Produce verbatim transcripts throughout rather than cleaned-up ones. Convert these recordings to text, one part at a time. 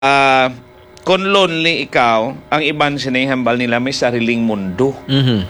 Ah, kung lonely ikaw, ang iban sinihambal nila may sariling mundo. Mhm.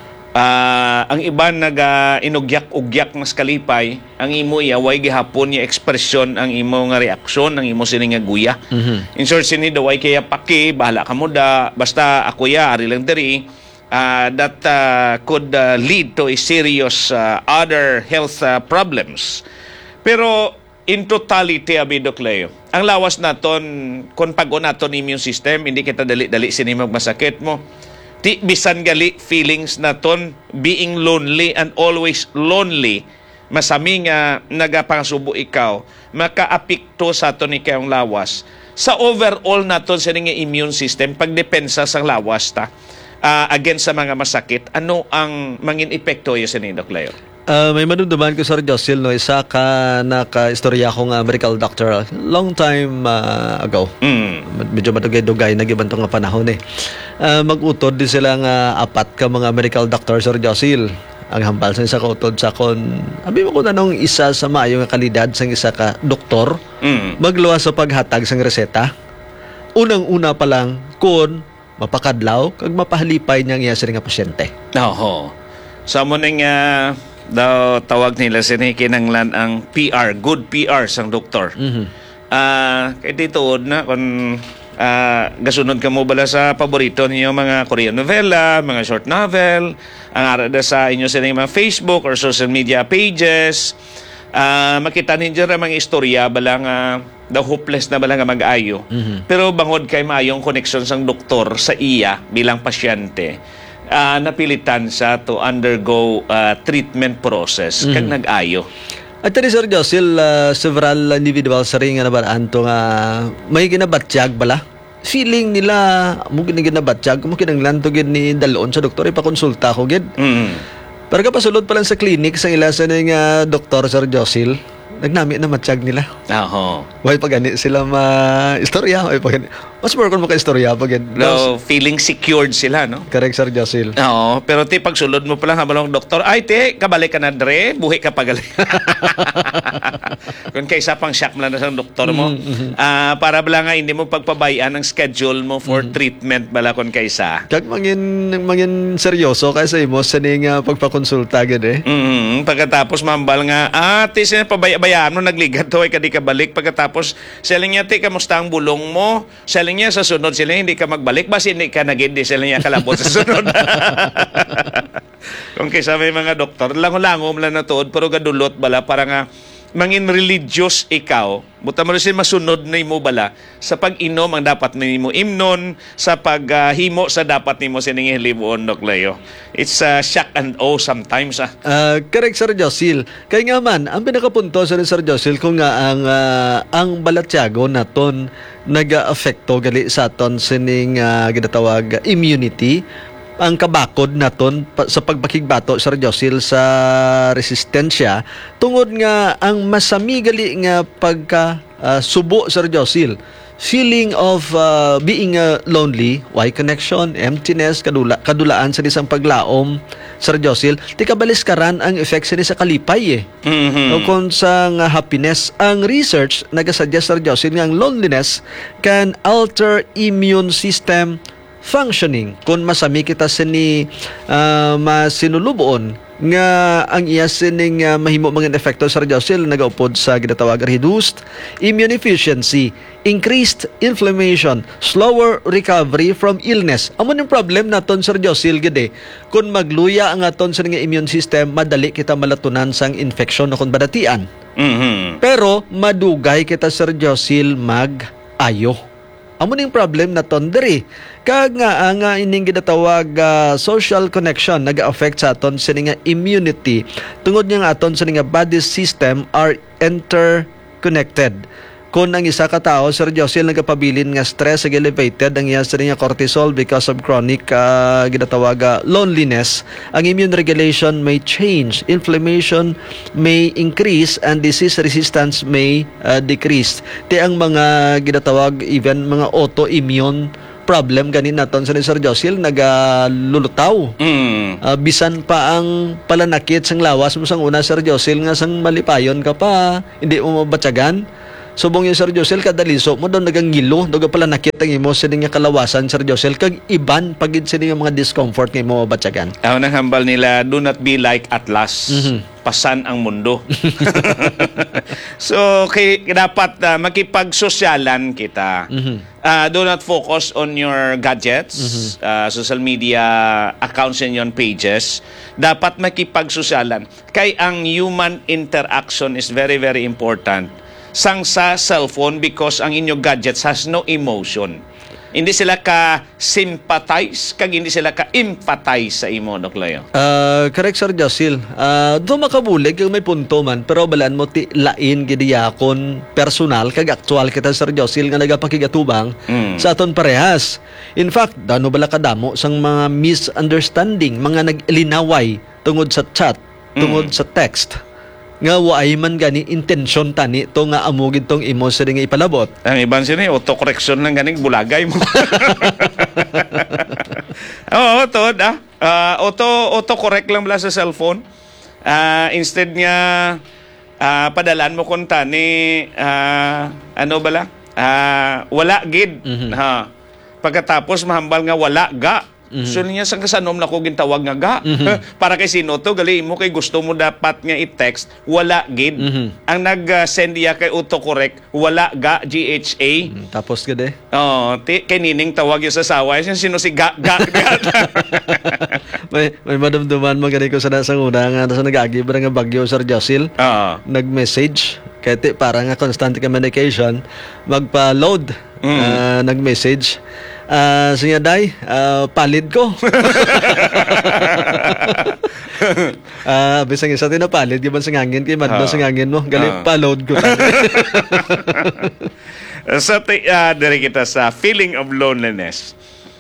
Ah, ang iban naga inugyak-ugyak mas kalipay, ang imo yaway gihapon ya ekspresyon ang imo nga reaksyon, ang imo sini nga guya. Mhm. In short sini daway kaya paki, bahala ka mo da, basta ako ya ari lang diri. Ah, that ah, could ah, lead to a serious ah, other health ah, problems. Pero in totality, Abidok Leo, ang lawas naton, kung pag-o naton immune system, hindi kita dali-dali sinimag masakit mo. Ti bisan gali feelings naton, being lonely and always lonely, masami nga nagapangsubo ikaw, makaapikto sa aton ikayong lawas. Sa overall naton sa nga immune system, pagdepensa sa lawas ta, uh, against sa mga masakit, ano ang mangin epekto yun sa Dok Leo? Uh, may manunduman ko, Sir Josil, no, isa ka naka-istorya akong uh, medical doctor long time uh, ago. Mm. Medyo madugay-dugay, nag-ibang nga panahon eh. Uh, mag-utod din sila nga apat ka mga medical doctor, Sir Josil. Ang hambal sa isa ka utod sa kon, abi mo ko nanong isa sa maayo nga kalidad sa isa ka doktor, Mm. magluwas sa paghatag sang reseta. Unang-una pa lang, kun mapakadlaw, kag mapahalipay niyang iya sa nga pasyente. Oo. Sa mo ning uh, daw tawag nila sinikinanglan ang P R, good P R sang doktor. Mhm. Ah, kay dito na kung ah, gasunod ka mo bala sa paborito ninyo mga Korean novela, mga short novel, ang ara da sa inyo sa mga Facebook or social media pages. Ah, makita ninyo ra mga istorya bala nga daw hopeless na bala nga mag-ayo. Mhm. Pero bangod kay maayong connection sang doktor sa iya bilang pasyente, uh, napilitan sa to undergo uh, treatment process kag Mhm. nag-ayo. At tani, Sir Josil, uh, several individuals sa ring nga nabaraan to nga may ginabatsyag bala. Feeling nila mo ginabatsyag, mo kinanglan to gid ni dalon sa doktor ipakonsulta ko gid. Mm. Pero kapasulod pa lang sa clinic sa ila sa nga doktor, Sir Josil, nagnami na matsyag nila. Aho. Way pagani sila ma-istorya, way pagani. Mas more kon maka-istorya pag No, feeling secured sila, no? correct, Sir Josil. Oo, pero ti pagsulod mo pa lang habalong doktor, ay te, kabalik ka na dre, buhi ka pagaling. Kung kaysa pang shock lang na sa doktor mo, Mm-hmm. ah para bala nga hindi mo pagpabayaan ang schedule mo for treatment bala kung kaysa. Kag mangin mangin seryoso kaysa imo sa ning uh, pagpakonsulta gid eh. Mm, pagkatapos mambal nga, ah, ti sila pabayaan mo, nagligat to, ay kadi ka balik. Pagkatapos, selling niya, ti, kamusta ang bulong mo? Selling niya, sa sunod sila, hindi ka magbalik. Basi hindi ka nagindi, selling niya kalabot sa sunod. Kung kaysa may mga doktor, langong-langom lang na tuod, pero gadulot bala, para nga, mangin religious ikaw, buta mo rin masunod na imo bala sa pag-inom ang dapat nimo imnon, sa paghimo sa dapat nimo sining hilibon, Dok Leo. It's a shock and awe sometimes. Ah. Ah, correct, Sir Josil. Kaya nga man, ang pinakapunto sa Sir Josil kung nga ang ah, ang balatyago naton naga-affecto gali sa aton sining uh, ginatawag immunity, ang kabakod naton pa, sa pagpakigbato, Sir Josil, sa resistensya tungod nga ang masami gali nga pagka ah, subo, Sir Josil, feeling of uh, being uh, lonely, why connection, emptiness, kadula, kadulaan sa isang paglaom, Sir Josil, ti kabalis karan ang effects ni sa kalipay eh. Mhm. O kung sa nga happiness, ang research nagasuggest, Sir Josil, nga ang loneliness can alter immune system functioning. Kung masami kita sini uh, masinuluboon nga ang iya sining uh, mahimo mga epekto, Sir Josil, nagaupod sa ginatawag reduced immune efficiency, increased inflammation, slower recovery from illness. Amo ning problem naton, Sir Josil, gid eh. Kung magluya ang aton sa nga immune system, madali kita malatunan sang infeksyon o kung badatian. Mhm. Pero madugay kita, Sir Josil, mag-ayo. Amo ning problem na ton diri. Kag nga ang uh, ining ginatawag uh, social connection naga-affect sa aton sa nga immunity. Tungod nga nga aton sa nga body system are interconnected. Kung ang isa ka tao, Sir Josil, nagapabilin nga stress ag elevated ang iya sa nga cortisol because of chronic uh, ginatawag uh, loneliness, ang immune regulation may change, inflammation may increase, and disease resistance may uh, decrease. Ti ang mga ginatawag even mga autoimmune problem ganin naton sa ni Sir Josil nagalulutaw. Mm. Uh, bisan pa ang palanakit sang lawas mo sang una, Sir Josil, nga sang malipayon ka pa, hindi mo mabatyagan. Subong yung Sir Josel kadaliso mo doon nagangilo, doon pala nakita ng imo sa nga kalawasan Sir Josel kag iban pagid sa nga mga discomfort nga imo mabatyagan. Ako nang hambal nila, do not be like Atlas. Mhm. Pasan ang mundo. So, kay, dapat uh, makipagsosyalan kita. Mhm. Uh, do not focus on your gadgets, uh, social media accounts and yon pages. Dapat makipagsosyalan. Kay ang human interaction is very, very important. Sang sa cellphone because ang inyong gadgets has no emotion. Hindi sila ka-sympathize, kag hindi sila ka-empathize sa imo, Doc Leo. Uh, correct Sir Josil. Uh, do makabulig kung may punto man pero balaan mo ti lain gidiyakon personal kag aktual kita Sir Josil nga nagapakigatubang Mm. sa aton parehas. In fact, dano bala kadamo sang mga misunderstanding, mga naglinaway tungod sa chat, tungod sa text. Nga waay man gani intensyon tani to nga amugid tong imo sa nga ipalabot. Ang iban sini auto-correction lang ganing bulagay mo. Oo, to ah. Uh, auto auto-correct lang bala sa cellphone. Uh, instead nga uh, padalan mo kun tani uh, ano bala? Uh, wala gid. Mhm. Ha. Pagkatapos mahambal nga wala ga. Mm-hmm. So niya sang kasanom na ko gintawag nga ga. Mm-hmm. Para kay sino to gali mo kay gusto mo dapat nga i-text wala gid. Mm-hmm. Ang nag-send uh, kay autocorrect wala ga G H A. Mm, tapos gede. Oh, ti kay nining tawag yung sa sawa sino si ga ga. ga. may may madumduman mo gani ko sa nasang una nga sa nag-agi ba nga bagyo Sir Josil. Oo. Nag-message kay ti para nga constant communication magpa-load. Mm. Uh, nag-message Uh, siya day, uh, palid ko. Ah, uh, bisang isa din na palid, giban sa ngangin kay madlo sa ngangin mo. Gali pa-load ko. So, uh, dari kita sa feeling of loneliness.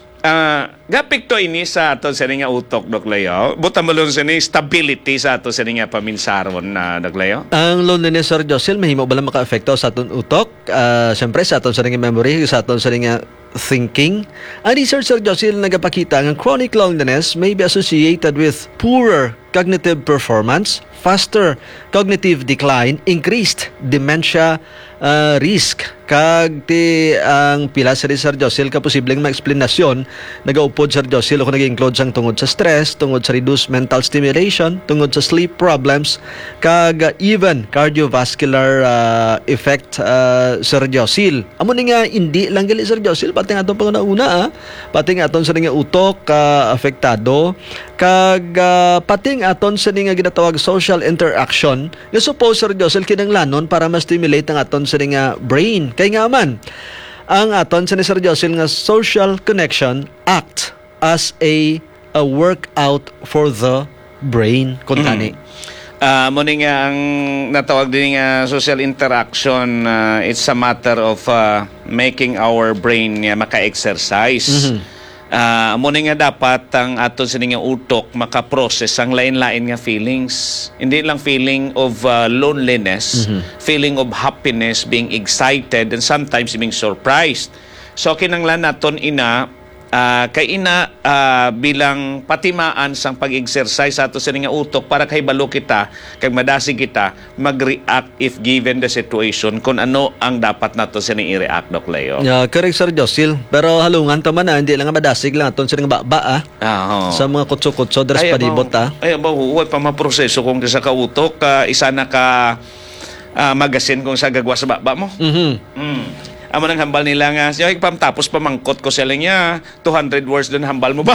Uh, gapik to ini sa ato sa nga utok, Doc Leo. Buta mo lang sa ni stability sa ato sa nga paminsaron na, Doc Leo. Ang loneliness, Sir Josil, mahimo ba lang maka-apekto sa aton utok? Uh, Siyempre, sa aton sa nga memory, sa aton sa nga thinking. Ang research, Sir Josil, nagapakita ang chronic loneliness may be associated with poorer cognitive performance, faster cognitive decline, increased dementia uh, risk. Kag ti ang pila sa Sir Josil ka posibleng maeksplanasyon nagaupod Sir Josil kung nag-include sang tungod sa stress, tungod sa reduced mental stimulation, tungod sa sleep problems, kag uh, even cardiovascular uh, effect uh, Sir Josil. Amo ni nga hindi lang gali Sir Josil pati nga atong pangunauna ah. Pati nga aton sa nga utok uh, apektado kag uh, pati nga aton sa nga ginatawag social interaction nga suppose Sir Josil kinanglanon para ma-stimulate ang aton sa nga brain. Kaya nga man, ang aton sa ni Sir Josil nga social connection act as a, a workout for the brain. Kuntani. Mm. Uh, muna nga ang natawag din nga social interaction, uh, it's a matter of uh, making our brain uh, maka-exercise. Mm-hmm. Uh, muna nga dapat ang aton sa nga utok makaprocess ang lain-lain nga feelings. Hindi lang feeling of uh, loneliness, mm-hmm. feeling of happiness, being excited, and sometimes being surprised. So kinanglan naton ina, uh, kay ina uh, bilang patimaan sang pag-exercise sa ato sa nga utok para kay balo kita, kay madasig kita, mag-react if given the situation kung ano ang dapat nato sa ni i-react, Doc Leo. Yeah, correct Sir Josil. Pero halungan taman na, hindi lang nga madasig lang aton sa nga baba ah. Ah, sa mga kutso-kutso deres palibot ah. Ay ba huwag pa maproseso kung sa kautok uh, isa na ka uh, magasin kung sa gagwa sa baba mo. Mhm. Mm. Amo nang hambal nila nga siya pam tapos pamangkot ko sila niya two hundred words doon hambal mo ba?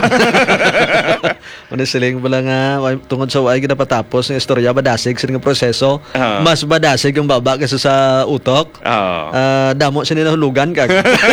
Ano siling wala nga tungod sa way ginapatapos ng istorya badasig sa nga proseso. Uh-huh. Mas badasig ang baba kaysa sa utok. Uh-huh. Uh, damo sa nila hulugan kag.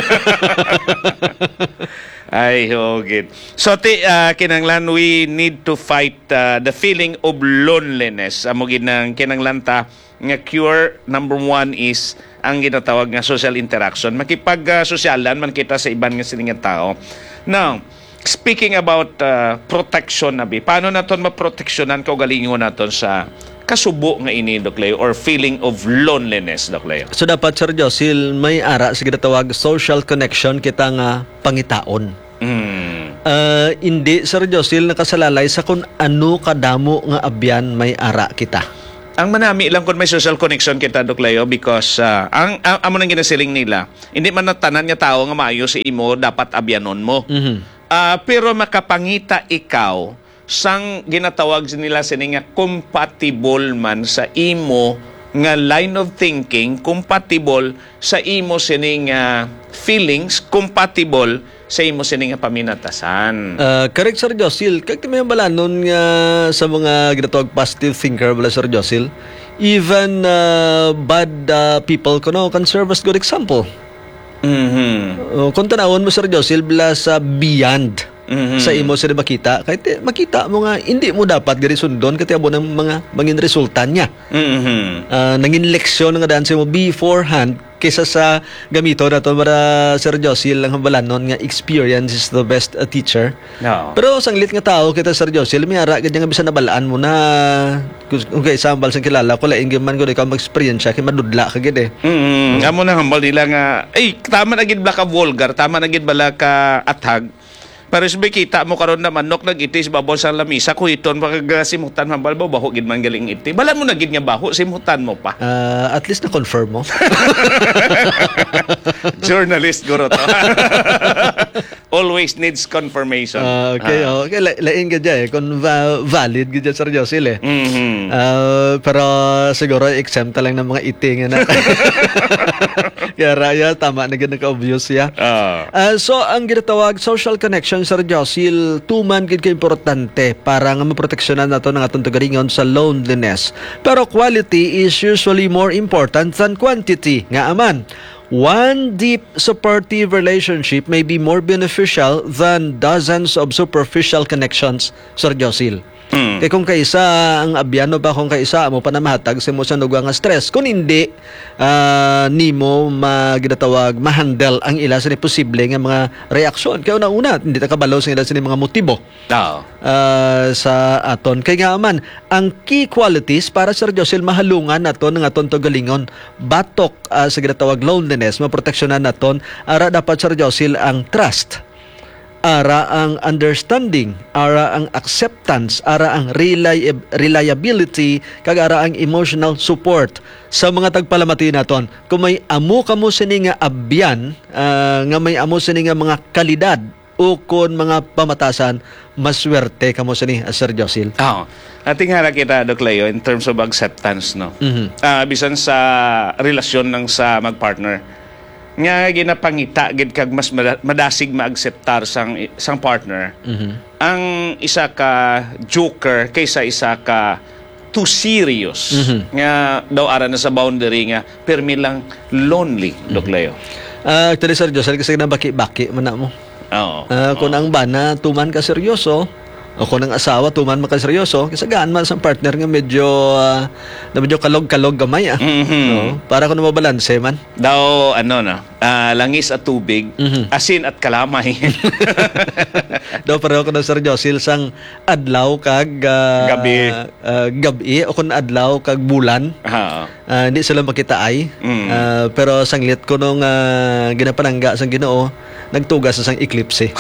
Ay, hogit. So, ti, uh, kinanglan, we need to fight uh, the feeling of loneliness. Amo ginang kinanglan ta nga cure number one is ang ginatawag nga social interaction. Makipag-sosyalan man kita sa iban nga sining tao. Now, speaking about uh, protection nabi, paano naton maproteksyonan kaugalingon naton sa kasubo nga ini, Doc Leo, or feeling of loneliness, Doc Leo? So dapat Sir Josil may ara sa ginatawag social connection kita nga pangitaon. Mm. Uh, hindi Sir Josil nakasalalay sa kung ano kadamo nga abyan may ara kita. ang manami lang kung may social connection kita, Dok Leo, because uh, ang, ang amo nang ginasiling nila, hindi man natanan nga tao nga maayo sa imo, dapat abyanon mo. Mhm. Ah, pero makapangita ikaw sang ginatawag nila sini nga compatible man sa imo nga line of thinking, compatible sa imo sini nga feelings, compatible sa imo sini nga paminatasan. Uh, correct, Sir Josil. Kag may balanon nga sa mga ginatawag positive thinker bala, Sir Josil, even uh, bad uh, people kuno can serve as good example. Mhm. Uh, kung tanawon mo, Sir Josil, bala sa beyond Mhm. sa imo sila makita, kahit eh, makita mo nga hindi mo dapat gari sundon kati abo ng mga mangin resulta niya. Mhm. Uh, nangin leksyon nga daan sa mo beforehand kaysa sa gamito na to para Sir Josil lang balanon nga experience is the best uh, teacher. No. Pero sanglit nga tao kita, Sir Josil, may ara ganyan nga bisan nabalaan mo na kung kay sambal sang kilala ko laing man ko ikaw mag-experience kay madudla ka gid eh. Mm, amo na hambal nila nga ay tama na gid bala ka vulgar, tama na gid bala ka athag. Pero sabi kita mo karon na manok nag-iti sa babaw sa lamisa kuhiton makagasimutan hambal ba baho gid man galing iti. Bala mo na gid nga baho simutan mo pa. Uh, at least na confirm mo. Journalist guro to. Always needs confirmation. Ah, okay, Ah. okay. La- lain ka dyan eh. Kung va- valid ka dyan, Sir Josil eh. Mhm. Ah, pero siguro exempt lang ng mga iting na. Kaya raya, tama na ganun ka-obvious ya. Ah. Ah, so, ang ginatawag social connection, Sir Josil, tuman gid ka importante para nga maproteksyonan nato ng atong tugaringon sa loneliness. Pero quality is usually more important than quantity. Nga aman, one deep supportive relationship may be more beneficial than dozens of superficial connections, Sir Josil. Mm. Kaya kung kaisa ang abyano ba kung kaisa mo pa na mahatag sa mo sa nuga nga stress. Kung hindi, ah, nimo maginatawag, mahandle ang ila sa ni posible nga mga reaksyon. Kaya una-una, hindi ta kabalaw sa ila sa ni mga motibo Ah. ah, sa aton. Kaya nga man, ang key qualities para Sir Josil mahalungan naton ng aton togalingon batok ah, sa ginatawag loneliness, maproteksyonan naton ara dapat Sir Josil ang trust, ara ang understanding, ara ang acceptance, ara ang reli- reliability, kag ara ang emotional support sa mga tagpalamati naton. Kung may amo kamo sini nga abyan, ah, nga may amo sini nga mga kalidad o kon mga pamatasan, maswerte kamo sini, Sir Josil. Ah. Ating hara kita, Dok Leo, in terms of acceptance, no? Mhm. Ah, bisan sa relasyon ng sa magpartner. Nga ginapangita gid kag mas mada- madasig maakseptar sang sang partner. Mhm. Ang isa ka joker kaysa isa ka too serious. Mhm. Nga daw ara na sa boundary nga permi lang lonely, Dok Leo. Ah, actually, Sir Josil, kasi nabaki-baki man na mo. Oo. Ah, kung ang bana tuman ka seryoso, o kung ang asawa tuman man ka seryoso, kasi gaan man sa partner nga medyo ah, na medyo kalog-kalog gamay ah. Mhm. No? Para kung mabalanse man. Daw ano na, ah, langis at tubig, Mhm. asin at kalamay. Daw pareho ko na Sir Josil sang adlaw kag ah, Gabi. ah, gabi o kung adlaw kag bulan. Oo. Ah, hindi sila makita ay. Mm. Ah, pero sanglit ko nung ah, ginapanangga sang Ginoo, nagtugas sa sang eclipse.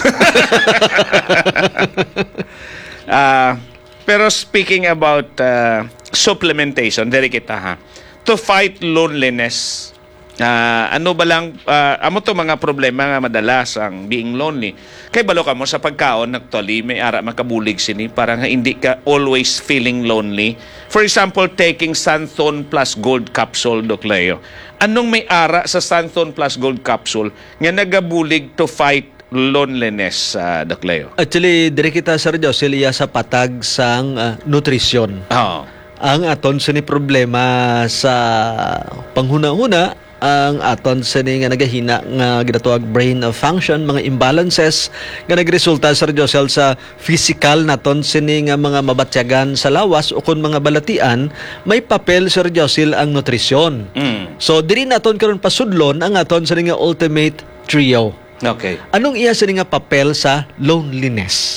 Ah, pero speaking about uh, supplementation, diri kita ha. To fight loneliness, ah, ano ba lang, ah, amo to mga problema nga madalas ang being lonely. Kay balo ka mo sa pagkaon, actually, may ara makabulig sini para nga hindi ka always feeling lonely. For example, taking Santhon plus Gold Capsule, Doc Leo. Anong may ara sa Santhon plus Gold Capsule nga nagabulig to fight loneliness, uh, Doc Leo? Actually, dire kita Sir Josil iya sa patag sang ah, nutrisyon. Oo. Ang aton sa ni problema sa panghuna-huna, ang aton sa ni nga nagahina nga ginatawag brain function, mga imbalances nga nagresulta Sir Josil sa physical naton sini nga mga mabatyagan sa lawas o kun mga balatian, may papel Sir Josil ang nutrisyon. Mm. So diri naton karon pasudlon ang aton sa ni nga ultimate trio. Okay. Anong iya sa ni nga papel sa loneliness?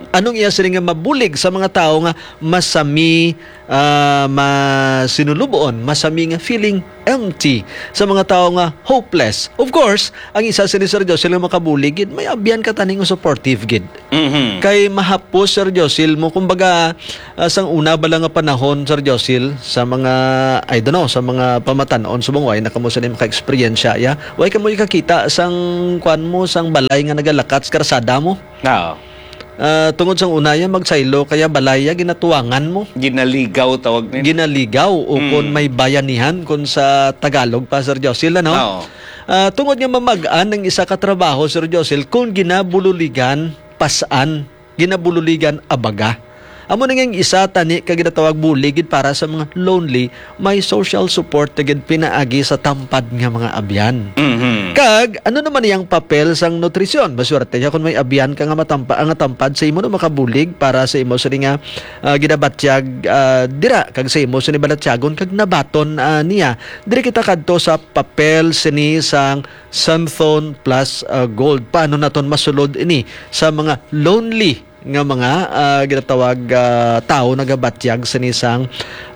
Anong iya sila nga mabulig sa mga tao nga masami uh, masinulubon, masami nga feeling empty, sa mga tao nga hopeless. Of course, ang isa sila Sir Josil nga makabulig, gid, may abyan ka taning supportive gid. Mhm. Kay mahapos Sir Josil mo, kumbaga uh, sang una ba lang nga panahon Sir Josil sa mga I don't know, sa mga pamatanon subong way na kamo sa nimo ka-experience ya. Way kamo ikakita sang kwan mo sang balay nga nagalakat sa karsada mo. Oo. Uh, tungod sang una ya magsaylo kaya balaya ginatuwangan mo. Ginaligaw tawag nila. Ginaligaw o Mm. kung may bayanihan kung sa Tagalog pa Sir Josil ano. Oo. Ah, tungod nga mamagaan ng isa ka trabaho Sir Josil kung ginabululigan pasan, ginabululigan abaga. Amo na nga isa tani kag ginatawag buligid para sa mga lonely, may social support tagid pinaagi sa tampad nga mga abyan. Mhm. Kag ano naman iyang papel sang nutrisyon? Maswerte ya kung may abyan ka nga matampa ang tampad sa imo no makabulig para sa imo sa nga uh, ginabatyag uh, dira kag sa imo sa ni balatyagon kag nabaton uh, niya. Diri kita kadto sa papel sini sang Sunthone Plus uh, Gold. Paano naton masulod ini sa mga lonely nga mga uh, ginatawag uh, tao nagabatyag sa nisang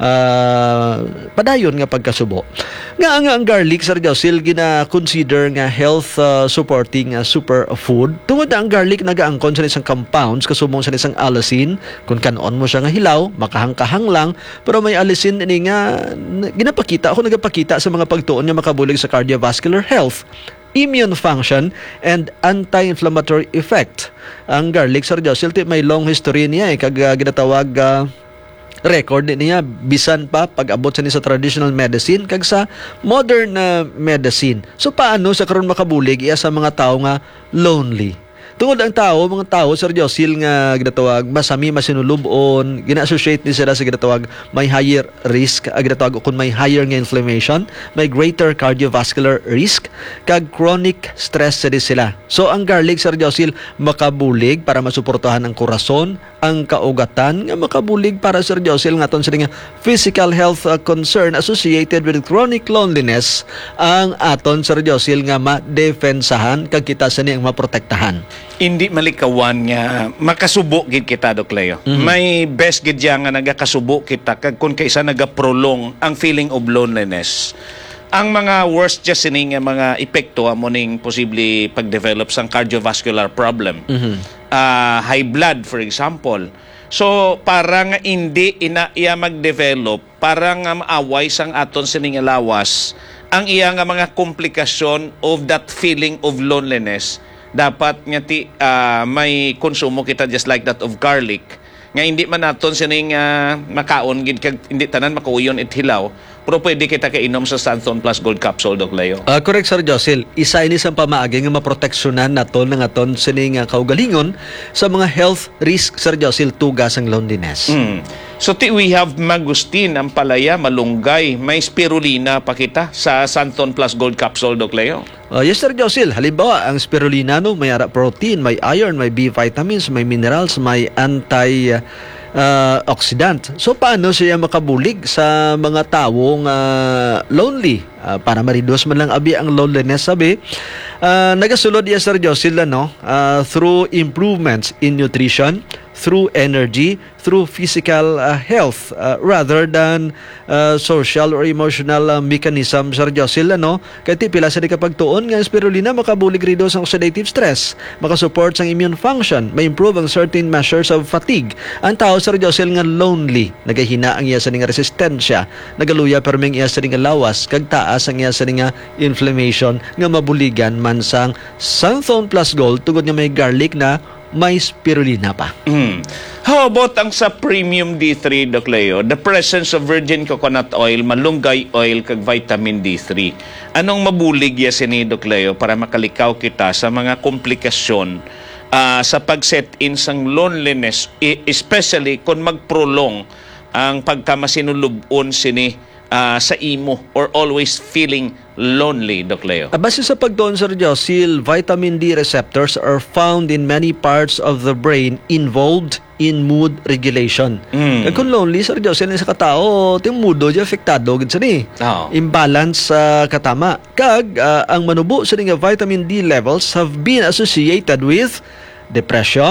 uh, padayon nga pagkasubo. Nga nga ang garlic Sir Josil gina-consider nga health uh, supporting uh, superfood. Tungod na ang garlic nagaangkon sa nisang compounds kasumong sa nisang allicin. Kung kanon mo siya nga hilaw, makahangkahang lang, pero may allicin ini nga ginapakita ako nagapakita sa mga pagtuon nga makabulig sa cardiovascular health, immune function, and anti-inflammatory effect. Ang garlic Sir Josil may long history niya eh kag uh, ginatawag uh, record niya bisan pa pag-abot sa ni sa traditional medicine kag sa modern uh, medicine. So paano sa karon makabulig iya sa mga tao nga lonely? Tungod ang tao, mga tao, Sir Josil, nga ginatawag, masami, masinulubon, gina-associate ni sila sa ginatawag, may higher risk, uh, ginatawag, kung may higher nga inflammation, may greater cardiovascular risk, kag chronic stress sa sila. So, ang garlic, Sir Josil, makabulig para masuportahan ang kurason, ang kaugatan, nga makabulig para, Sir Josil, nga ton sila nga physical health uh, concern associated with chronic loneliness, ang aton, Sir Josil, nga ma-defensahan, kag kita sa niyang maprotektahan. Hindi malikawan nga makasubo gid kita Dok Leo. Mhm. May best gid ya nga nagakasubo kita kag kun kaysa nagaprolong ang feeling of loneliness. Ang mga worst just sining nga mga epekto amo ning posible pag-develop sang cardiovascular problem. Mhm. Ah, high blood for example. So para nga hindi ina iya mag-develop, para nga maaway sang aton sining lawas ang iya nga mga komplikasyon of that feeling of loneliness. Dapat nga ti uh, may konsumo kita just like that of garlic nga hindi man naton sining uh, makaon gid kag hindi tanan makauyon it hilaw pero pwede kita kainom sa Sunthone Plus Gold Capsule Dok Leo. Uh, correct Sir Josil, isa ini sa pamaagi nga maproteksyonan naton ng aton sining uh, kaugalingon sa mga health risk Sir Josil tugas ang loneliness. Mm. So ti we have mangustin, ang palaya, malunggay, may spirulina pa kita sa Sunthone Plus Gold Capsule Dok Leo. Uh, yes Sir Josil, halimbawa ang spirulina no, may ara protein, may iron, may B vitamins, may minerals, may anti uh, uh, oxidant. So paano siya makabulig sa mga taong uh, lonely? Uh, para ma-reduce man lang abi ang loneliness sabi. Uh, nagasulod iya Sir Josil no, uh, through improvements in nutrition, through energy, through physical uh, health uh, rather than uh, social or emotional uh, mechanism Sir Josil ano. Kaya ti pila sa di kapagtuon nga spirulina makabulig reduce ang oxidative stress, makasupport sang immune function, may improve ang certain measures of fatigue. Ang tao Sir Josil nga lonely, nagahina ang iya sa nga resistensya, nagaluya perming iya sa nga lawas, kag taas ang iya sa nga inflammation nga mabuligan man sang Sunthone Plus Gold tugod nga may garlic na may spirulina pa. Mm. How about ang sa Premium D three Dok Leo? The presence of virgin coconut oil, malunggay oil kag vitamin D three. Anong mabulig ya sini Dok Leo para makalikaw kita sa mga komplikasyon uh, sa pag-set in sang loneliness, especially kung magprolong ang pagkamasinulubon sini uh, sa imo or always feeling lonely Dok Leo? Base sa pagtuon Sir Josil, vitamin D receptors are found in many parts of the brain involved in mood regulation. Mm. Kag kung lonely Sir Josil sa katao, ting mudo di apektado gid sa ni. Oh. Imbalance sa katama. Kag uh, ang manubo sa nga vitamin D levels have been associated with depression,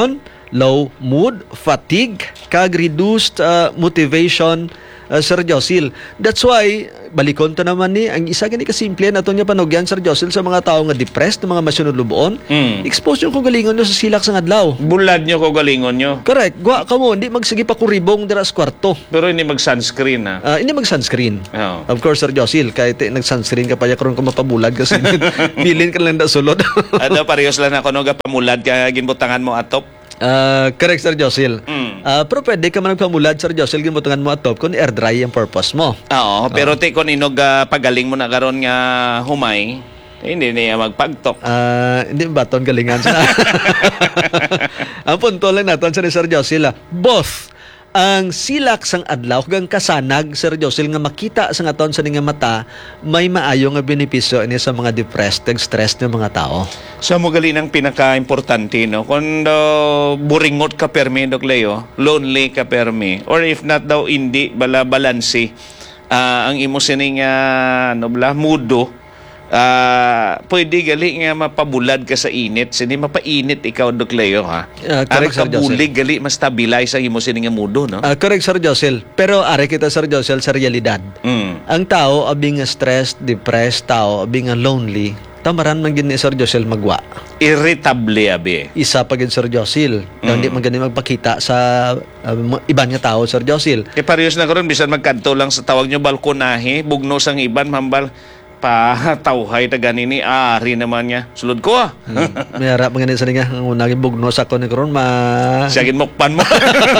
low mood, fatigue, kag reduced uh, motivation, uh, Sir Josil. That's why, balikon to naman ni, ang isa gani kasimple na ito niya panugyan, Sir Josil, sa mga tao nga depressed, na mga masunod lubuon, Mm. expose yung kugalingon nyo sa silak sa adlaw. Bulad nyo ko galingon nyo. Correct. Gwa ka mo, hindi magsigi pa kuribong dira sa kwarto. Pero hindi mag-sunscreen ha. Uh, hindi mag-sunscreen. Oo. Of course, Sir Josil, kahit eh, nag-sunscreen ka pa, karon ka mapabulag kasi bilin ka lang na sulod. Ano, parehas lang ako no, pamulad ka, ginbutangan mo atop. Uh, correct, Sir Josil. Mm. Uh, pero pwede ka man nagpamulad, Sir Josil, gimutungan mo atop kung air dry ang purpose mo. Oo, pero te kung inog ah, pagaling mo na karon nga humay, eh, hindi niya magpagtok. Uh, hindi baton galingan sa. Ang punto lang natin sa ni Sir Josil, ah, both ang silak sang adlaw kag kasanag, Sir Josil, nga makita sa aton sa nga mata, may maayo nga benepisyo ini sa mga depressed ag stressed nga mga tao. Sa mo gali ng pinaka-importante, no? Kung daw buringot ka permi, Dok Leo, lonely ka permi, or if not daw hindi, bala balansi, ah, ang imo sining uh, ano bala, mudo, ah, pwede gali nga mapabulad ka sa init, sini mapainit ikaw, Dok Leo, ha? Ah, Ah, correct, Sir makabulig gali, mas stabilize ang imo sining nga mudo, no? Uh, correct, Sir Josil. Pero are kita, Sir Josil, sa realidad. Mm. Ang tao, abing nga stressed, depressed, tao, abing nga lonely, tamaran man gid ni Sir Josil magwa. Irritable, abi. Isa pa gid, Sir Josil. Mm. Hindi man gani magpakita sa uh, mga iban nga tao, Sir Josil. E parehas na karon bisan magkanto lang sa tawag nyo balkonahe, bugnos ang iban, mambal, pa tawhay ta ganini, ari naman niya. Sulod ko ah. Hmm. May harap mga sa nga ang unang bugnos ako ni karon ma. Sagin mokpan mo.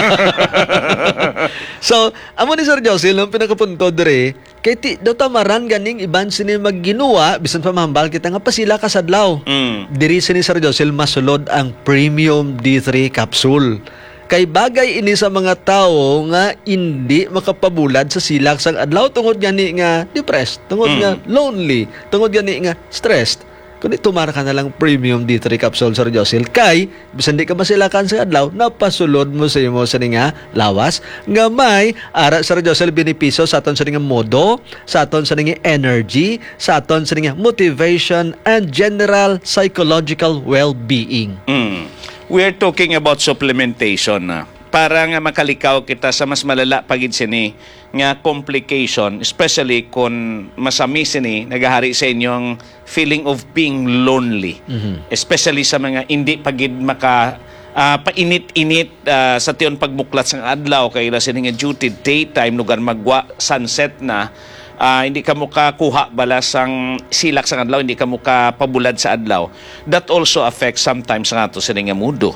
So, amo ni Sir Josil ang pinakapunto dire, kay ti daw tamaran ganing iban sini magginuwa bisan pa mahambal kita nga pasila ka sadlaw. Mm. Diri sini Sir Josil masulod ang Premium D three capsule. Kay bagay ini sa mga tao nga hindi makapabulad sa silak sang adlaw tungod gani nga depressed, tungod Mm. nga lonely, tungod gani nga stressed. Kundi tumara ka na lang Premium D three capsule, Sir Josil, kay bisan di ka masilakan sa adlaw, napasulod mo sa imo sa nga lawas nga may ara, Sir Josil, benepisyo sa aton sa nga modo, sa aton sa nga energy, sa aton sa nga motivation and general psychological well-being. Mm. We're talking about supplementation na. Para nga makalikaw kita sa mas malala pagid sini nga complication, especially kung masami sini nagahari sa inyong feeling of being lonely. Mhm. Especially sa mga hindi pagid maka ah, painit-init ah, sa tiyon pagbuklat sa adlaw kay ila sini nga duty daytime lugar magwa sunset na. Ah, hindi ka mukakuha balasang silak sa adlaw, hindi ka mukapabulad sa adlaw. That also affects sometimes nga ato sa nga mudo.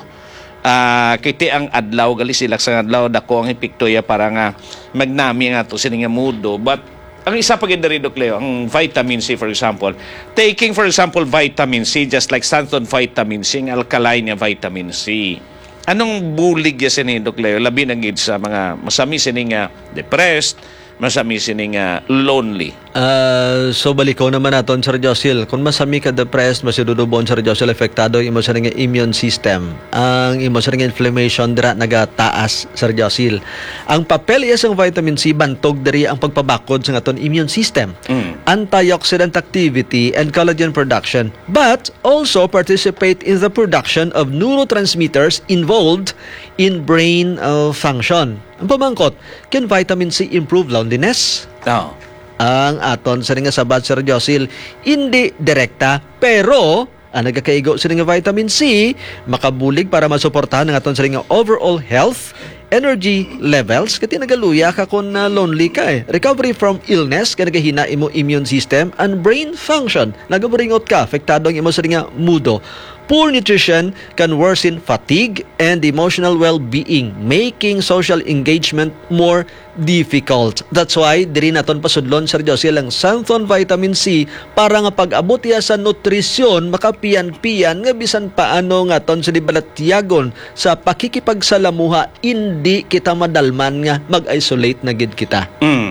Ah, kiti ang adlaw gali silak sa adlaw dako ang epektoya para nga magnami nga ato sa nga mudo. But ang isa pa gid diri, Dok Leo, ang vitamin C, for example, taking for example vitamin C, just like Santon vitamin C, ang alkaline nga vitamin C. Anong bulig ya sini, Dok Leo, labi na gid sa mga masami sini nga depressed, masami sini nga lonely. Uh, so balikaw naman naton, Sir Josil, kung masami ka depressed, masidudubon, Sir Josil, affectado imo sa nga immune system, ang imo sa nga inflammation dira nagataas, Sir Josil. Ang papel iya sang vitamin C bantog diri ang pagpabakod sa aton immune system, Mm. antioxidant activity and collagen production, but also participate in the production of neurotransmitters involved in brain uh, function. Ang pamangkot, can vitamin C improve loneliness? No. Ang aton sa nga sabat, Sir Josil, hindi direkta, pero ang nagkakaigo sa nga vitamin C makabulig para masuportahan ang aton sa nga overall health, energy levels, kati nagaluya ka kung uh, lonely ka eh. Recovery from illness, kaya nagahina imo immune system and brain function. Nagaburingot ka, afektado ang imo sa nga mudo. Poor nutrition can worsen fatigue and emotional well-being, making social engagement more difficult. That's why, diri naton pasudlon, Sir Josil, ang Santon Vitamin C para nga pag-abot iya sa nutrisyon, makapiyan-piyan, nga bisan paano nga ton sa dibalatyagon sa pakikipagsalamuha, hindi kita madalman nga mag-isolate na gid kita. Mm.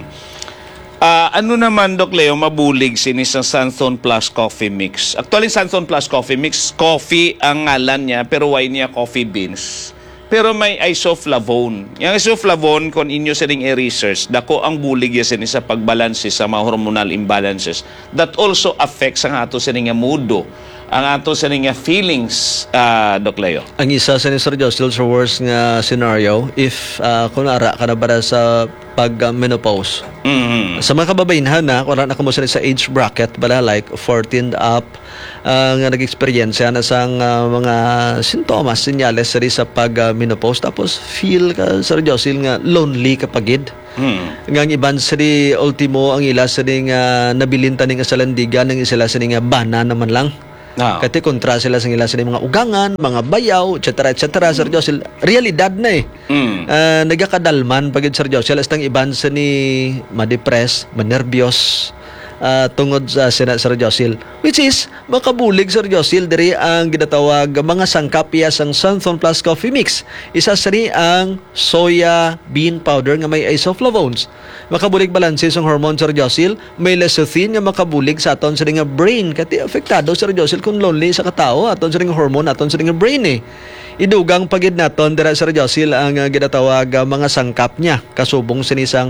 Ah, ano naman, Dok Leo, mabulig sini sa Santon Plus Coffee Mix. Actually, Santon Plus Coffee Mix, coffee ang ngalan niya, pero why niya coffee beans? Pero may isoflavone. Yung isoflavone, kung inyo sining i-research, dako ang bulig ya sini sa pagbalanse sa mga hormonal imbalances that also affects ang ato sining nga mudo. ang ato sa nga feelings, uh, Doc Leo. Ang isa sa ni Sir Josil sa worst nga scenario, if uh, kung ara ka na ba sa pag-menopause. Mm-hmm. Sa mga kababainhan na, kung ara na ka mo sa age bracket, bala like fourteen up, uh, nga nag-experience na sa uh, mga sintomas, sinyales sari sa pag-menopause. Tapos feel ka, Sir Josil, nga lonely kapagid. Hmm. Nga ang iban sari ultimo ang ila sari nga nabilintan nga sa landigan ng isila sari nga bana naman lang. No. Kati kontra sila sa ila sari mga ugangan, mga bayaw, et cetera et cetera. Sir Josil, realidad na eh. Mm. Uh, nagakadalman pagid Sir Josil astang iban sa ni ma-depress, ma-nervyos, uh, tungod sa sina Sir Josil, which is makabulig Sir Josil diri ang ginatawag mga sangkapya sang Santhon Plus Coffee Mix. Isa sari ang soya bean powder nga may isoflavones. Makabulig balanse sang hormone Sir Josil, may lecithin nga makabulig sa aton sa nga brain kati apektado Sir Josil kung lonely sa katao aton sa nga hormone aton sa nga brain eh. Idugang pagid naton dira Sir Josil ang uh, ginatawag uh, mga sangkap niya kasubong sinisang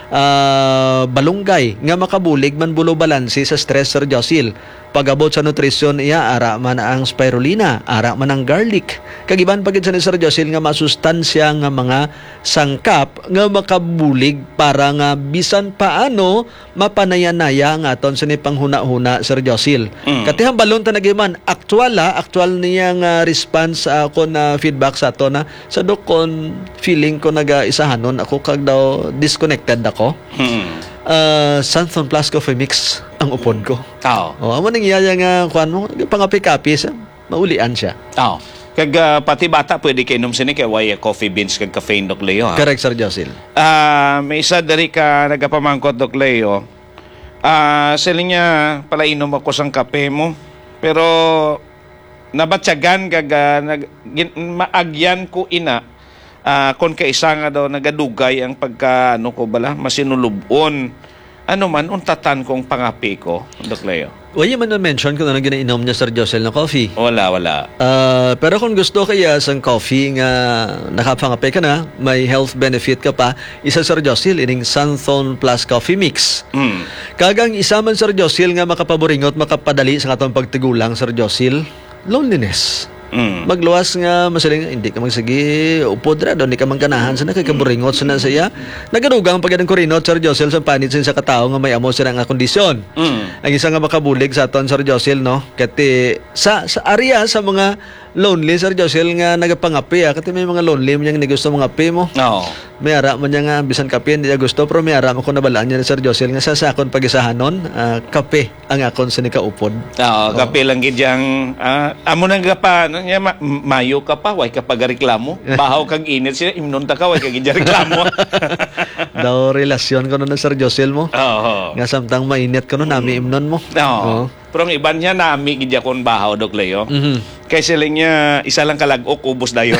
uh, balunggay nga makabulig man bulo balanse sa stress Sir Josil. Pagabot sa nutrisyon iya ara man ang spirulina, ara man ang garlic. Kagiban pagid sa ni Sir Josil nga masustansya nga mga sangkap nga makabulig para nga bisan paano mapanaya-naya nga aton sa ni panghuna-huna Sir Josil. Mm. Katihang balon ta nagiman actual ha, actual niya nga response sa ako na feedback sa ato na sa dokon feeling ko naga isahanon ako kag daw disconnected ako. Hmm. Uh, Santhon Plus Coffee Mix ang upod ko. Oo. O, amo nang iyaya nga kuan mo, pangapi-kapi sa maulian siya. Oo. Kag uh, pati bata pwede kay inom sini kay way coffee beans kag caffeine, Doc Leo. Ha? Correct, Sir Josil. Ah, may isa dari ka nagapamangkot, Doc Leo. Ah, sila niya pala inom ako sang kape mo. Pero nabatyagan kag uh, nag, gin, maagyan ko ina. Uh, kung kaisa nga daw nagadugay ang pagka ano ko bala masinulubon ano man untatan kong pangapi ko, Doc Leo. Wala man na-mention kung ano ginainom niya Sir Josil na coffee. Wala, wala. Uh, pero kung gusto kaya sang coffee nga nakapangape ka na, may health benefit ka pa, isa Sir Josil, ining Santhon Plus Coffee Mix. Mm. Kagang isa man Sir Josil nga makapaboringot, makapadali sa katong pagtigulang Sir Josil, loneliness. Mm. Magluwas nga masaling hindi ka magsigi upod ra doon, hindi ka mangkanahan sa nakikaburingot sa na saya nagadugang pagyan ng kurinot Sir Josil sa panit sa katao nga may amo sila nga kondisyon. Mm. Ang isa nga makabulig sa aton Sir Josil no kati sa sa area sa mga lonely Sir Josil nga nagapangapi ah, kati may mga lonely man nga gusto mga api mo. No. May ara man niya nga bisan kape hindi niya gusto pero may ara man ko nabalaan niya ni Sir Josil nga sa sakon pagisahanon uh, kape ang akon sa nikaupod. Oo, kape lang gid yang uh, amo nang gapa ano nya ma- mayo ka pa way ka pagareklamo. Bahaw kag init sila imnon ta ka way kag reklamo. Daw relasyon ko no na Sir Josil mo. Oo. Nga samtang mainit ko no nami imnon mo. Oo. Pero ang iban niya nami gid kon bahaw, Doc Leo. Mhm. Kay sila niya isa lang kalagok ubos dayon.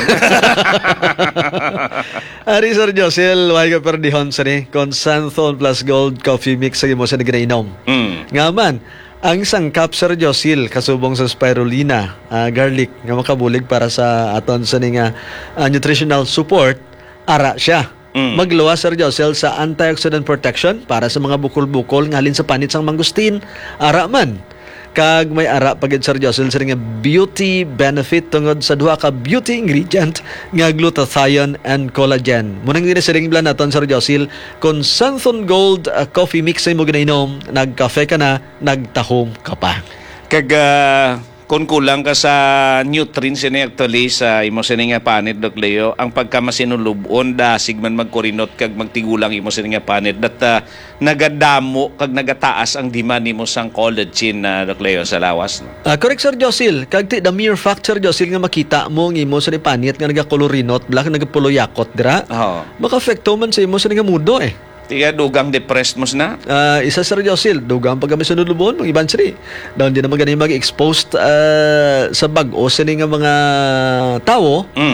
Ari Sir Josil, why ka perdihon sa ni kon Santhon Plus Gold Coffee Mix sa imo sa naginainom. Mm. Nga man, ang sangkap Sir Josil kasubong sa spirulina, uh, garlic nga makabulig para sa aton sa ni nga uh, nutritional support, ara siya. Mm. Magluwas Sir Josil sa antioxidant protection para sa mga bukol-bukol ngalin sa panit sang mangustin, ara man. Kag may ara pagid Sir Josil sa nga beauty benefit tungod sa duha ka beauty ingredient nga glutathione and collagen. Munang ginasiling plan naton Sir Josil kon Santhon Gold uh, Coffee Mix ay mo ginainom, nagkafe ka na, nagtahom ka pa. Kag uh, kung kulang ka sa nutrients ini actually sa imo sini nga panit, Doc Leo, ang pagkamasinulubon dasig man magkurinot kag magtigulang imo sini nga panit dat uh, nagadamo kag nagataas ang demand nimo sang collagen na uh, Doc Leo sa lawas. No? Uh, correct Sir Josil, kag ti the mere fact Sir Josil nga makita mo ang imo sa ni panit nga nagakolorinot, black nagapuloyakot dira. Oo. Maka-affecto man sa imo sa nga mudo eh. Tiga dugang depressed mo na. Uh, isa Sir Josil, dugang pag kami sa nulubon, mga iban siri. Doon din naman ganun mag-exposed uh, sa bag-o sa nga mga tao. Mm.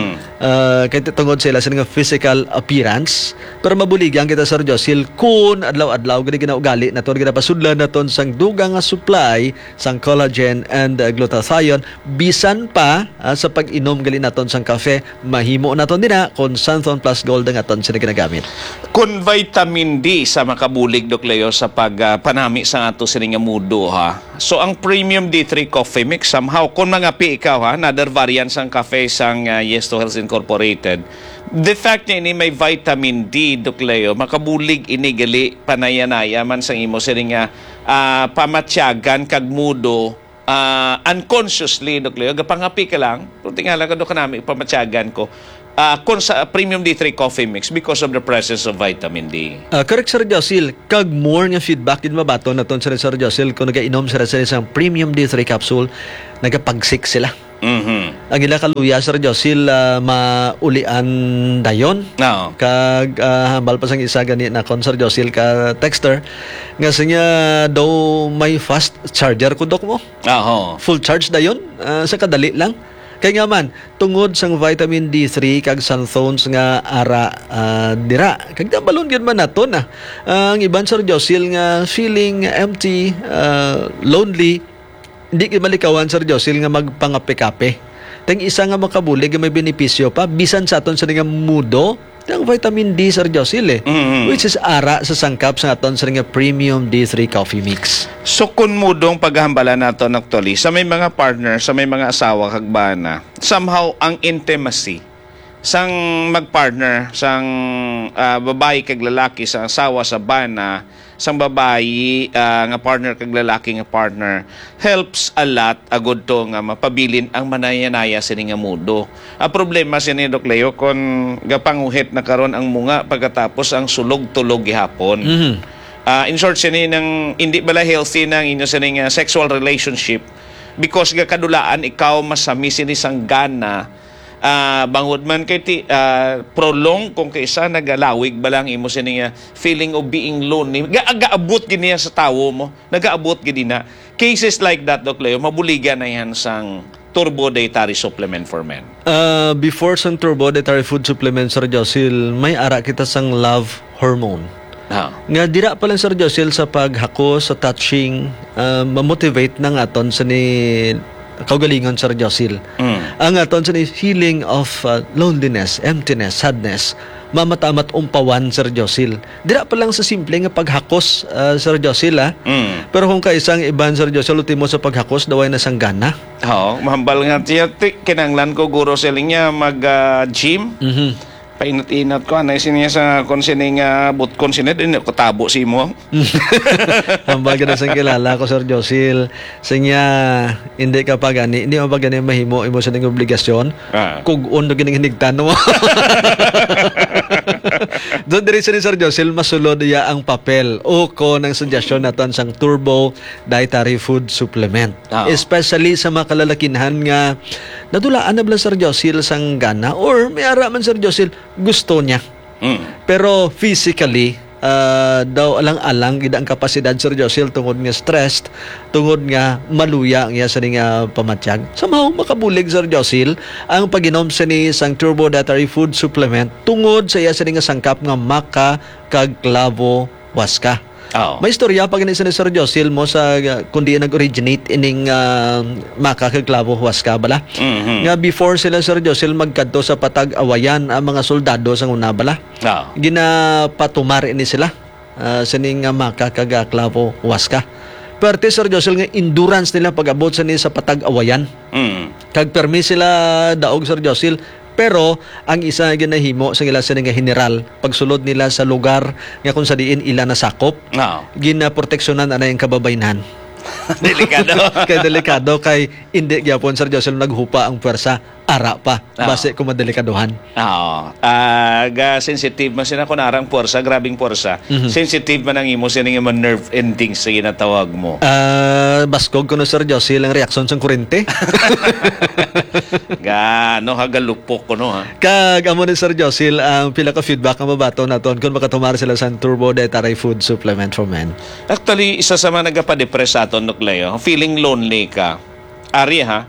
Uh, kay tungod sila sa nga physical appearance. Pero mabuligyan kita Sir Josil kun adlaw-adlaw gani ginaugali naton ginapasudlan naton sang dugang nga supply sang collagen and uh, glutathione bisan pa uh, sa pag-inom gali naton sang kafe mahimo naton dina kon Santhon Plus Gold ang aton sila ginagamit. Kun vitamin D sa makabulig Dok Leo sa pag uh, panami sa ato sini nga mudo ha. So ang Premium D three Coffee Mix somehow kun mga pi ikaw ha another variant sang kafe sang uh, Yes to Health Incorporated. The fact na ini may vitamin D Dok Leo makabulig ini gali panayanaya man sang imo sini nga uh, pamatyagan kag mudo uh, unconsciously Dok Leo gapangapi ka lang pero tingala ka do kanami pamatyagan ko. Uh, kung sa Premium D three Coffee Mix because of the presence of vitamin D. Uh, correct Sir Josil, kag more nga feedback din mabato naton sa Sir Josil kung nagainom sila sa isang Premium D three capsule, nagapagsik sila. Mhm. Ang ila kaluya Sir Josil uh, maulian dayon. No. Kag uh, hambal pa sang isa gani na kon Sir Josil ka texter nga sinya daw may fast charger kudok mo. Aho. Full charge dayon uh, sa kadali lang. Kaya nga man, tungod sang vitamin D three kag Santhones nga ara uh, dira. Kag balon gyud man naton ah. Ang iban Sir Josil nga feeling empty, uh, lonely, hindi gyud malikawan Sir Josil nga magpangape-kape. Teng isa nga makabulig nga may benepisyo pa bisan sa aton sa nga mudo, ang vitamin D Sir Josil eh. Mm-hmm. Which is ara sa sangkap sa aton sa nga Premium D three Coffee Mix. So kun mudong paghambala nato actually sa may mga partner, sa may mga asawa kag bana, somehow ang intimacy sang magpartner sang uh, babae kag lalaki sa asawa sa bana, sang babae uh, nga partner kag lalaki nga partner helps a lot agud to nga mapabilin ang manayanaya sini nga mudo. A problema sini Dok Leo kon gapanguhit na karon ang munga pagkatapos ang sulog-tulog gihapon. Mhm. Uh, in short, sini nang hindi bala healthy ng inyo sini nga sexual relationship because ga kadulaan ikaw masami sini sang gana uh, bangod man kay ti uh, prolong kung kaysa nagalawig balang imo sini nga feeling of being lonely gaabot gid niya sa tawo mo nagaabot gid na cases like that Dok Leo mabuligan na yan sang turbo dietary supplement for men. Uh, before sang turbo dietary food supplement Sir Josil, may ara kita sang love hormone. Ah. Nga dira pa lang Sir Josil sa paghako sa touching uh, mamotivate ng aton sa ni kaugalingon Sir Josil. Mm. Ang aton sa ni feeling of uh, loneliness, emptiness, sadness, mamatamat umpawan Sir Josil. Dira pa lang sa simple nga paghakos uh, Sir Josil ah. Mm. Pero kung kaisang iban Sir Josil ultimo sa paghakos daway na sang gana. Oo, mahambal nga tiya kinanglan ko guro siling niya mag uh, gym. Mhm. Painat-inat ko anay sinya sa konsining uh, but konsinet din ko tabo si mo. Ang baga na sang kilala ko Sir Josil sinya hindi ka pa gani hindi mo pa gani mahimo imo sa ning obligasyon Ah. kung uno gining hinigtan mo. Doon diri sa ni Sir Josil masulod ya ang papel o ko ng suggestion naton sang Turbo Dietary Food Supplement. Ah. Especially sa mga kalalakinhan nga nadulaan na bala Sir Josil sang gana or may ara man Sir Josil gusto niya. Mm. Pero physically, uh, daw alang-alang gid ang kapasidad Sir Josil tungod nga stressed, tungod nga maluya ang iya sa nga pamatyag. Somehow makabulig Sir Josil ang pag-inom sa ni sang Turbo Dietary Food Supplement tungod sa iya sa nga sangkap nga maka kag clavo huasca. Oh. May istorya pag ni Sir Josil mo sa uh, kundi nag-originate ining uh, maka kag clavo huasca bala. Mhm. Nga before sila Sir Josil magkadto sa patag-awayan ang mga soldado sa una bala. Oh. Ginapatumar ini sila uh, sa ning uh, maka kag clavo huasca. Perte Sir Josil nga endurance nila pag-abot sa ni sa patag-awayan. Mm. Kag permi sila daog Sir Josil. Pero ang isa ginahimo sa ila sa nga general pagsulod nila sa lugar nga kung sa diin ila nasakop No. ginaproteksyonan ana yung kababaynan. Delikado. Kay delikado kay hindi gyapon Sir Josil naghupa ang puwersa ara pa Oo. base kung madelikaduhan. Oo. Ah, ga sensitive man sila kunarang puwersa, grabing puwersa. Mhm. Sensitive man ang imo sila nga man nerve endings sa ginatawag mo. Ah, baskog kuno Sir Josil ang reaksyon sa kurente. Ga no hagalupok ko no ha. Kag amo ni Sir Josil ang pila ka feedback nga mabato naton kung makatumar sila sa Turbo Dietary Food Supplement for Men. Actually, isa sa mga nagapa-depress sa aton Dok Leo, feeling lonely ka. Ari ha,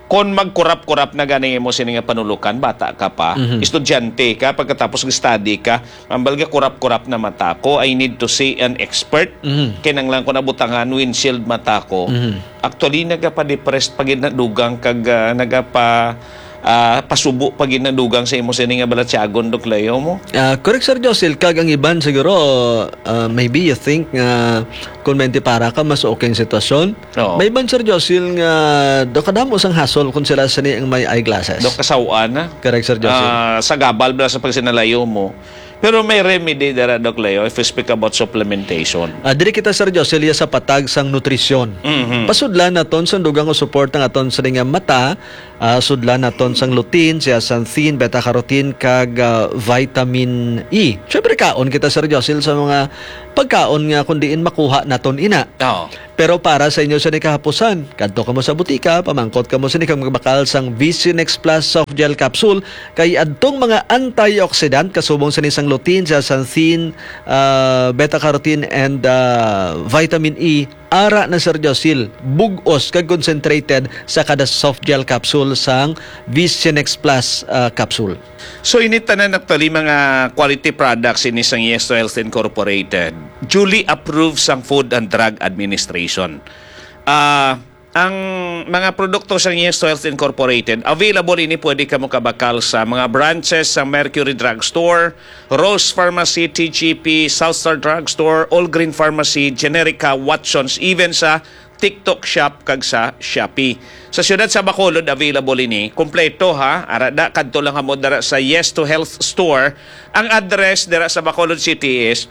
Kung magkurap-kurap na gani mo sini nga panulukan, bata ka pa, Mhm. estudyante ka, pagkatapos ng-study ka, mambal ka kurap-kurap na mata ko, I need to see an expert. Mhm. Kinanglan ko na butangan, windshield mata ko. Mhm. Actually, nagapa-depressed pag nadugang, kag uh, nagapa ah, pasubo pag nadugang sa imo sini nga balatyagon, Doklayo mo. Ah, correct, Sir Josil. Kag ang iban siguro, ah, maybe you think nga kung mente para ka, mas okay ang sitwasyon. Oo. May iban, Sir Josil, nga do kadamo sang hasol kung sila sa ang may eyeglasses. Do kasawaan na. Correct, Sir Josil. Ah, sa gabal bala sa pagsinalayo mo. Pero may remedy dara, Doklayo, if we speak about supplementation. Ah, diri kita, Sir Josil, ya sa patag sang nutrisyon. Mhm. Pasudlan naton sa dugang o support ng aton sa nga mata, ah, sudlan naton sang lutein, siya xanthin, beta-carotene kag ah, vitamin E. Syempre kaon kita, Sir Josil, sa mga pagkaon nga kundi in makuha naton ina. Oo. Pero para sa inyo sa ni kahapusan, kadto ka mo sa butika, pamangkot ka mo sa ni kang magbakal sang Visionex Plus Soft Gel Capsule kay adtong mga antioxidant kasubong sa nisang lutein, sa xanthin, ah, beta-carotene and ah, vitamin E ara na, Sir Josil, bugos kag concentrated sa kada soft gel capsule sang Visionex Plus ah, capsule. So init tanan actually mga quality products in isang Yesto Health Incorporated, duly approved sang Food and Drug Administration. Ah, ang mga produkto sa Yesto Health Incorporated, available ini pwede ka mo kabakal sa mga branches sa Mercury Drug Store, Rose Pharmacy, T G P, Southstar Drug Store, All Green Pharmacy, Generica, Watsons, even sa TikTok Shop kag sa Shopee. Sa siyudad sa Bacolod, available ini. Kompleto ha. Arada, kadto lang mo dara sa Yes to Health Store. Ang address dara sa Bacolod City is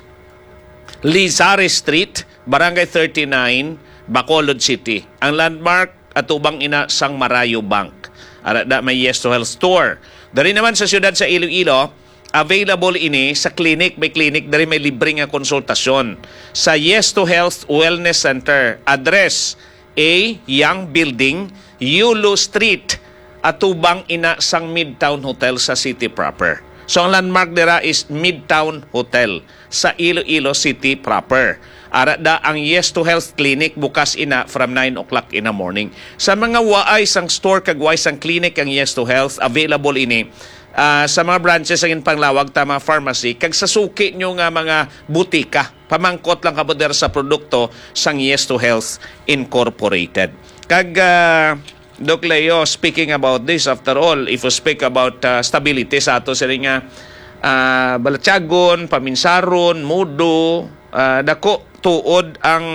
Lizares Street, Barangay thirty-nine, Bacolod City. Ang landmark at ubang ina sang Marayo Bank. Arada, may Yes to Health Store. Dari naman sa siyudad sa Iloilo, available ini sa clinic. May clinic, dari may libreng nga konsultasyon. Sa Yes to Health Wellness Center. Address, A. Young Building, Yulo Street, atubang ina sang Midtown Hotel sa city proper. So ang landmark dira is Midtown Hotel sa Iloilo City proper. Ara da ang Yes to Health Clinic bukas ina from nine o'clock in the morning. Sa mga waay sang store kag waay sang clinic ang Yes to Health, available ini uh, sa mga branches ang panglawag tama pharmacy kag sa suki nyo nga mga butika. Pamangkot lang kapoder sa produkto sang Yes to Health Incorporated. Kag uh, Doc Leo, speaking about this, after all, if we speak about uh, stability sa ato sa nga uh, balatyagon, paminsaron, mudo, uh, dako tuod ang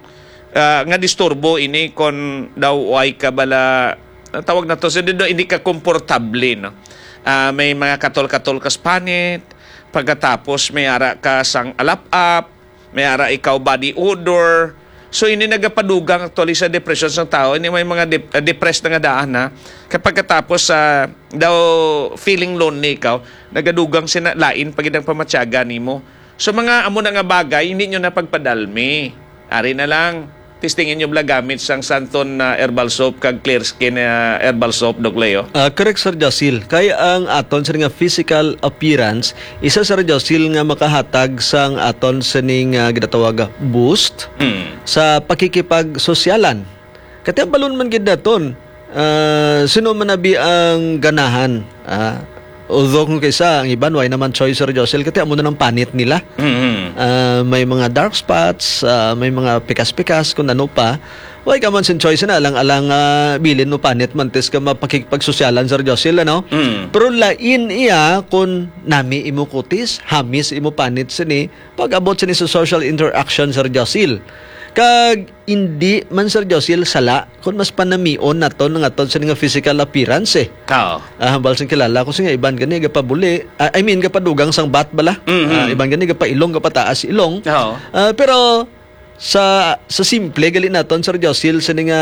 uh, nga disturbo ini kon daw way ka bala tawag na to so dito hindi ka komportable no. Uh, may mga katol-katol kas panit, pagkatapos may ara ka sang alap-up, may ara ikaw body odor. So ini nagapadugang actually sa depression ng tao. Ini may mga de- uh, depressed na nga daan na kapag katapos sa uh, daw feeling lonely ikaw, nagadugang sina lain pag idang pamatyaga nimo. So mga amo na nga bagay, hindi nyo na pagpadalmi. Ari na lang, testingin nyo bala gamit sang Santon uh, herbal soap kag clear skin uh, herbal soap, Doc Leo. Ah, correct, Sir Josil. Kaya ang aton sa nga physical appearance, isa, Sir Josil, nga makahatag sang aton sa ning uh, ginatawag boost Hmm. sa pakikipag-sosyalan. Kati ang balon man gid naton, ah, sino man nabi ang ganahan. Ah, although kung kaysa, ang iban, why naman choice, Sir Josil, kati amo na ng panit nila. Mm-hmm. Ah, may mga dark spots, ah, may mga pikas-pikas, kung ano pa. Why ka man sin choice na alang-alang uh, bilin mo panit mantis ka mapakikpagsosyalan, Sir Josil, ano? Mm. Pero lain iya kung nami imo kutis, hamis imo panit sini, pag-abot sini sa social interaction, Sir Josil. Kag hindi man, Sir Josil, sala kung mas panamion naton nga ton sa nga physical appearance eh. Kao. Ah, hambal sing kilala ko nga iban gani gapabuli. Ah, I mean gapadugang sang bat bala. Mhm. Ah, iban gani gapailong gapataas ilong. Oo. Ah, pero sa sa simple gali naton, Sir Josil, sa nga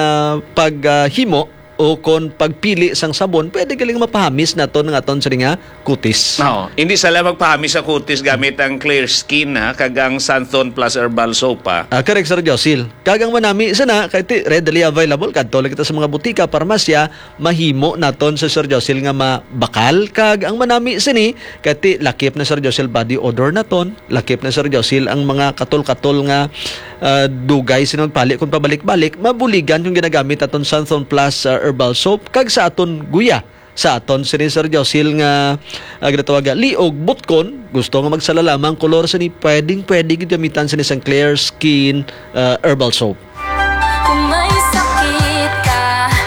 paghimo o kon pagpili sang sabon, pwede galing mapahamis naton nga aton sa nga kutis. No, hindi sala magpahamis sa kutis gamit ang clear skin ha, kagang Santon plus herbal soap ha. Ah, correct, Sir Josil. Kagang manami sana kay ti readily available kadto lang kita sa mga butika, parmasya, mahimo naton sa Sir Josil nga mabakal. Kag ang manami sini kay ti lakip na, Sir Josil, body odor naton, lakip na, Sir Josil, ang mga katol-katol nga uh, dugay sino pali kung pabalik-balik mabuligan yung ginagamit aton Santhon Plus uh, herbal soap kag sa aton guya sa aton si Sir Josil nga uh, ginatawag liog butkon gusto nga magsala lamang kolor sa ni pwedeng pwede gamitan sa isang clear skin uh, herbal soap. Kung may sakit ka,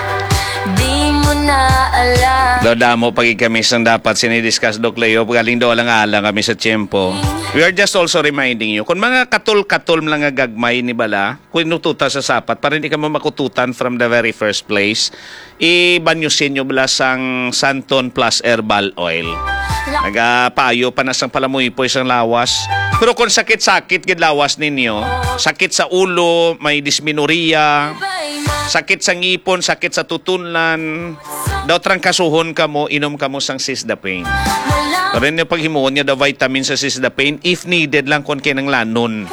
di mo na alam. Doda mo pagi kami sang dapat sinidiscuss Doc Leo galing do lang alang kami sa tiyempo. We are just also reminding you kung mga katul-katul lang nga gagmay ni bala kung nututa sa sapat para hindi ka mo makututan from the very first place ibanyusin nyo bala sang Santhon Plus Herbal Oil. Nagapayo pa na sang palamuy po isang lawas. Pero kung sakit-sakit gid lawas ninyo, sakit sa ulo, may dysmenorrhea, sakit sa ngipon, sakit sa tutunlan, daw trang kasuhon ka mo, inom ka mo sang Sisdapain. Pero yung paghimuon niya daw vitamin sa Sisdapain, if needed lang kung kinang lanon.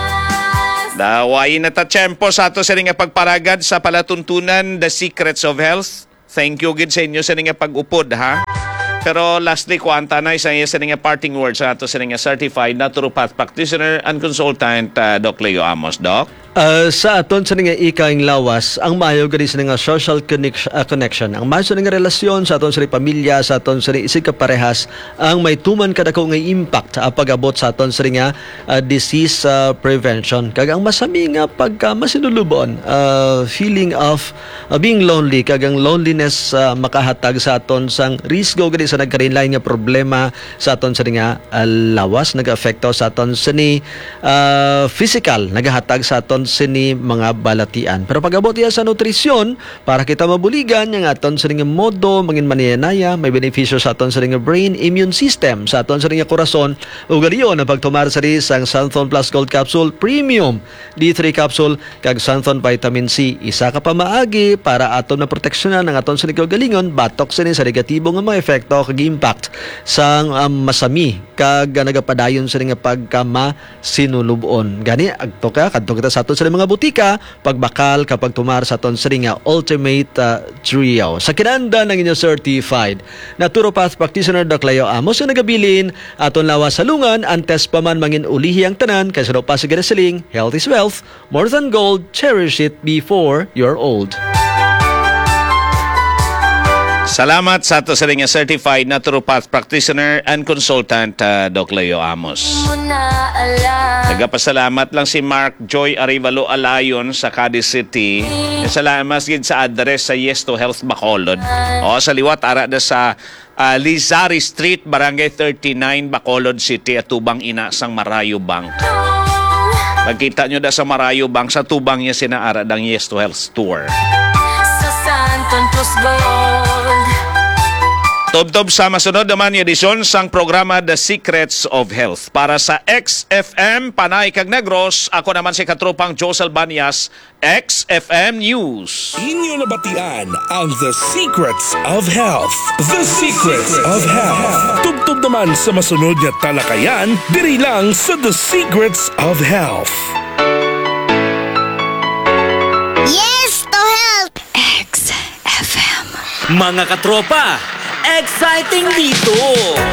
Dawain na ta tiyempo sa ato sa nga pagparagad sa palatuntunan The Secrets of Health. Thank you gid sa inyo sa nga pag-upod ha. Pero lastly, kuanta na isa sa nga parting words sa ato sa nga certified naturopath practitioner and consultant uh, Doc Leo Amos. Doc? Uh, sa aton sa nga ikaing lawas, ang maayo gani sa nga social connection, uh, connection. Ang maayo sa nga relasyon sa aton sa pamilya, sa aton sa isig kaparehas, ang may tuman kadako nga impact sa pag-abot sa aton sa nga uh, disease uh, prevention. Kag ang masami nga pagka masinulubon, uh, feeling of uh, being lonely, kag ang loneliness uh, makahatag sa aton sang risgo gani sa nagkarinlain nga problema sa aton sa nga uh, lawas, nag-affecto sa aton sa ni uh, physical, nagahatag sa aton sini mga balatian. Pero pag-abot iya sa nutrisyon, para kita mabuligan yung aton sa nga modo, mangin maniyanaya, may benepisyo sa aton sa nga brain, immune system, sa aton sa nga korason, ug galiyon na pagtumar sa ris ang Santhon Plus Gold Capsule Premium, D three Capsule, kag Santhon Vitamin C. Isa ka pa maagi para aton na proteksyonan ang aton sa nga galingon, batok sa ni sa negatibo nga mga efekto kag impact sa um, masami, kag nagapadayon sa nga pagkama sinulubon. Gani, agto ka, kadto kita sa aton sa mga butika pagbakal kapag tumar sa aton sa nga Ultimate uh, Trio. Sa kinanda ng inyong certified naturopath practitioner Doc Leo Amos yung nagabilin aton lawas salungan antes pa man mangin ulihi ang tanan kaysa daw pa sa ganasaling health is wealth, more than gold, cherish it before you're old. Salamat sa ato sa nga certified naturopath practitioner and consultant uh, Doc Leo Amos. Nagapasalamat lang si Mark Joy Arivalo Alayon sa Cadiz City. Salamat gid sa address sa Yes to Health Bacolod. O sa liwat ara da sa uh, Lizari Street, Barangay thirty-nine, Bacolod City, at Tubang Ina sang Marayo Bank. Magkita nyo da sa Marayo Bank, sa Tubang niya sinaara dang Yes to Health Tour. Sa Santhon Plus Gold. Tob-tob sa masunod naman yung edisyon sang programa The Secrets of Health. Para sa X F M Panay kag Negros, ako naman si katropang Josel Banias, X F M News. Inyo nabatian ang The Secrets of Health. The Secrets of Health. Tubtob naman sa masunod nga talakayan, diri lang sa The Secrets of Health. Yes to Health! X F M. Mga katropa, exciting dito!